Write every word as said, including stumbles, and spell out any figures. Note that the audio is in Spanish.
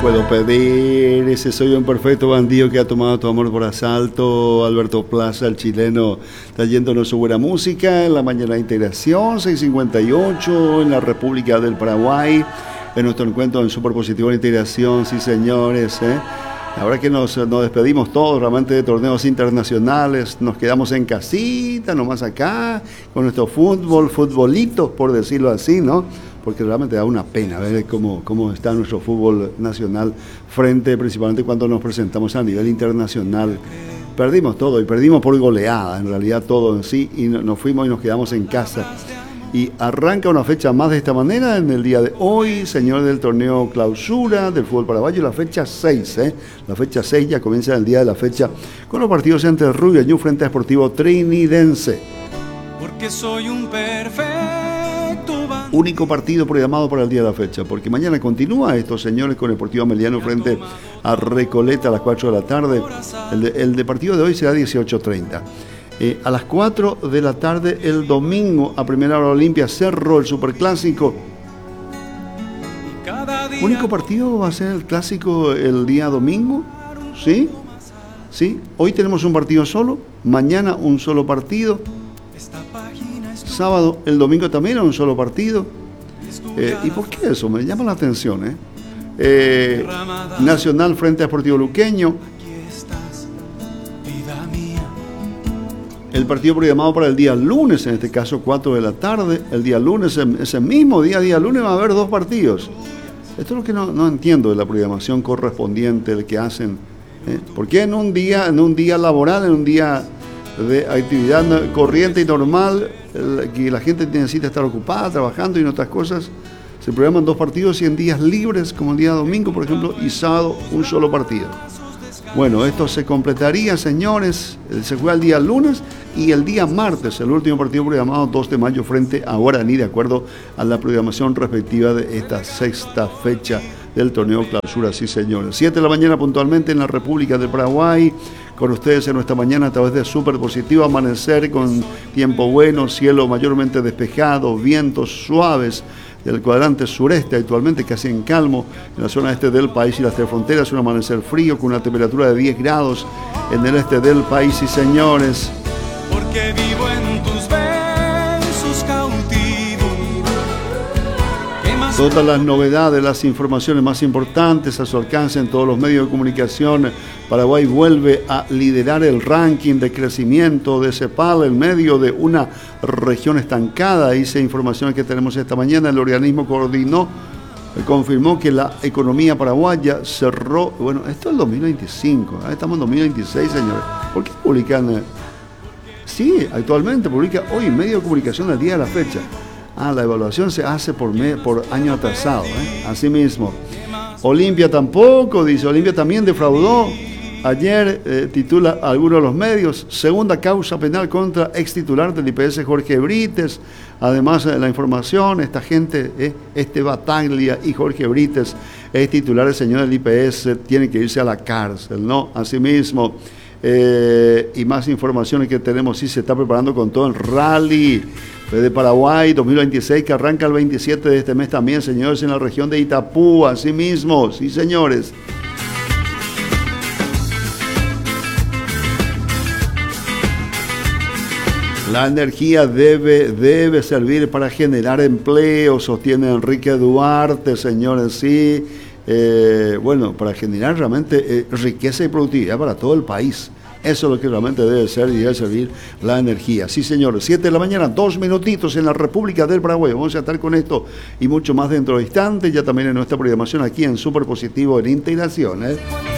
Puedo pedir ese soy un perfecto bandido que ha tomado tu amor por asalto. Alberto Plaza, el chileno, trayéndonos su buena música en la mañana de integración, seis cincuenta y ocho en la República del Paraguay, en nuestro encuentro en Superpositivo de Integración, sí señores, ¿eh? Ahora que nos, nos despedimos todos realmente de torneos internacionales, nos quedamos en casita, nomás acá, con nuestro fútbol, futbolitos, por decirlo así, ¿no? Porque realmente da una pena ver cómo, cómo está nuestro fútbol nacional frente, principalmente cuando nos presentamos a nivel internacional. Perdimos todo y perdimos por goleada, en realidad todo en sí, y nos fuimos y nos quedamos en casa. Y arranca una fecha más de esta manera en el día de hoy, señor del torneo clausura del fútbol paraguayo, la fecha seis, ¿eh? La fecha seis ya comienza el día de la fecha con los partidos entre Rubio Ñu frente a Sportivo Trinidense. Porque soy un perfecto Único partido programado para el día de la fecha, porque mañana continúa estos señores con el Deportivo Ameliano frente a Recoleta a las cuatro de la tarde. El, de, el de partido de hoy será dieciocho treinta. Eh, a las cuatro de la tarde el domingo, a primera hora Olimpia, Cerro, el Superclásico. Único partido va a ser el clásico el día domingo, ¿sí? ¿Sí? Hoy tenemos un partido solo, mañana un solo partido. Sábado, el domingo también un solo partido. Eh, ¿Y por qué eso? Me llama la atención, ¿eh? Eh, Nacional frente a Sportivo Luqueño. El partido programado para el día lunes, en este caso cuatro de la tarde. El día lunes, ese mismo día, día lunes, va a haber dos partidos. Esto es lo que no, no entiendo de la programación correspondiente, el que hacen. ¿eh? ¿Por qué en un día, en un día laboral, en un día de actividad corriente y normal, que la gente necesita estar ocupada, trabajando y en otras cosas, se programan dos partidos y en días libres, como el día domingo, por ejemplo, y sábado, un solo partido? Bueno, esto se completaría, señores, se juega el día lunes y el día martes, el último partido programado, dos de mayo, frente a Guaraní, de acuerdo a la programación respectiva de esta sexta fecha del torneo clausura, sí señores. siete de la mañana puntualmente en la República del Paraguay, con ustedes en nuestra mañana a través de Superpositivo, amanecer con tiempo bueno, cielo mayormente despejado, vientos suaves del cuadrante sureste, actualmente casi en calmo, en la zona este del país y las tres fronteras, un amanecer frío con una temperatura de diez grados en el este del país, sí señores. Porque vivo en tus besos cautivo. Todas las novedades, las informaciones más importantes a su alcance en todos los medios de comunicación. Paraguay vuelve a liderar el ranking de crecimiento de CEPAL en medio de una región estancada. Dice información que tenemos esta mañana. El organismo coordinó, confirmó que la economía paraguaya cerró. Bueno, esto es el dos mil veinticinco. ¿eh? Estamos en dos mil veintiséis, señores. ¿Por qué publican? Sí, actualmente publica hoy en medio de comunicación el día de la fecha. Ah, la evaluación se hace por, me, por año atrasado, ¿eh? Así mismo. Olimpia tampoco, dice, Olimpia también defraudó. Ayer eh, titula algunos de los medios, segunda causa penal contra ex titular del I P S Jorge Brites. Además de la información, esta gente, eh, este Bataglia y Jorge Brites, ex titular del señor del I P S, tiene que irse a la cárcel, ¿no? Asimismo, eh, y más informaciones que tenemos, sí se está preparando con todo el rally de Paraguay dos mil veintiséis, que arranca el veintisiete de este mes también, señores, en la región de Itapú, así mismo, sí señores. La energía debe, debe servir para generar empleo, sostiene Enrique Duarte, señores, sí. Eh, bueno, para generar realmente eh, riqueza y productividad para todo el país. Eso es lo que realmente debe ser y debe servir la energía. Sí, señores, siete de la mañana, dos minutitos en la República del Paraguay. Vamos a estar con esto y mucho más dentro de instantes, ya también en nuestra programación aquí en Superpositivo en Integración, ¿eh?